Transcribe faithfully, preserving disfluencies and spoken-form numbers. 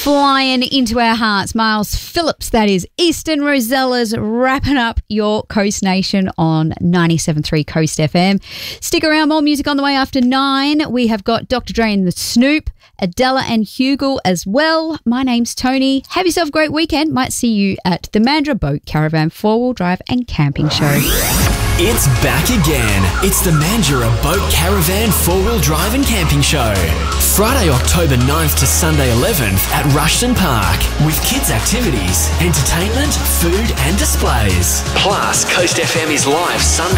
flying into our hearts. Miles Phillips, that is. Eastern Rosellas wrapping up your Coast Nation on ninety-seven point three Coast F M. Stick around, more music on the way after nine. We have got Doctor Dre and the Snoop, Adela and Hugel as well. My name's Tony. Have yourself a great weekend. Might see you at the Mandurah Boat Caravan four-wheel drive and camping show. It's back again. It's the Mandurah Boat Caravan four-wheel drive and camping show. Friday, October ninth to Sunday eleventh at Rushton Park. With kids' activities, entertainment, food and displays. Plus, Coast F M is live Sunday